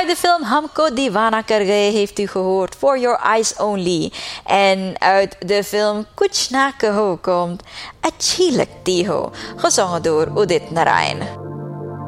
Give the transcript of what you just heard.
Uit de film Humko Divana Kar Gaye heeft u gehoord For Your Eyes Only. En uit de film Kuch Na Kaho komt Achilak Tiho, gezongen door Udit Narayan.